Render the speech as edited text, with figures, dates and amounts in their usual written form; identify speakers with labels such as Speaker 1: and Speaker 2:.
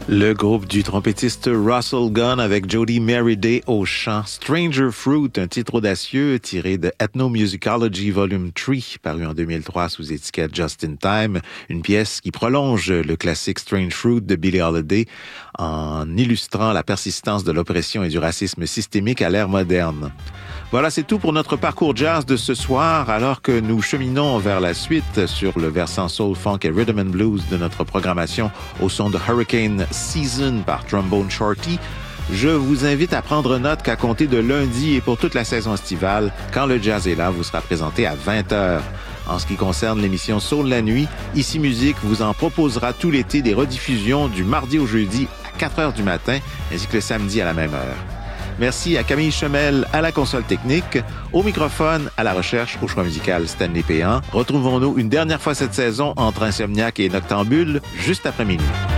Speaker 1: Le groupe du trompettiste Russell Gunn avec Jody Merriday au chant. Stranger Fruit, un titre audacieux tiré de Ethnomusicology Volume 3, paru en 2003 sous étiquette Just in Time. Une pièce qui prolonge le classique Strange Fruit de Billie Holiday en illustrant la persistance de l'oppression et du racisme systémique à l'ère moderne. Voilà, c'est tout pour notre parcours jazz de ce soir, alors que nous cheminons vers la suite sur le versant soul, funk et rhythm and blues de notre programmation au son de Hurricane Season par Trombone Shorty. Je vous invite à prendre note qu'à compter de lundi et pour toute la saison estivale, quand le jazz est là, vous sera présenté à 20h. En ce qui concerne l'émission Soul la nuit, Ici Musique vous en proposera tout l'été des rediffusions du mardi au jeudi à 4h du matin, ainsi que le samedi à la même heure. Merci à Camille Chemel à la console technique, au microphone, à la recherche, au choix musical Stanley Péan. Retrouvons-nous une dernière fois cette saison entre Insomniac et Noctambule, juste après minuit.